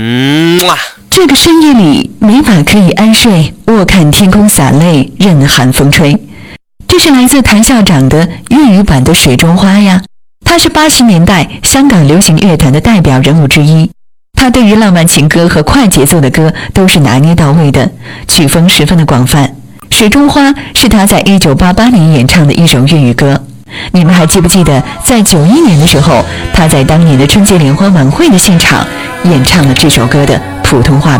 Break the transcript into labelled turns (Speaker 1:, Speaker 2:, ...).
Speaker 1: 这个深夜里，没法可以安睡，卧看天空洒泪，任寒风吹。这是来自谭校长的粤语版的《水中花》呀。他是80年代香港流行乐坛的代表人物之一。他对于浪漫情歌和快节奏的歌都是拿捏到位的，曲风十分的广泛。《水中花》是他在1988年演唱的一首粤语歌。你们还记不记得，在91年的时候，他在当年的春节联欢晚会的现场演唱了这首歌的普通话版？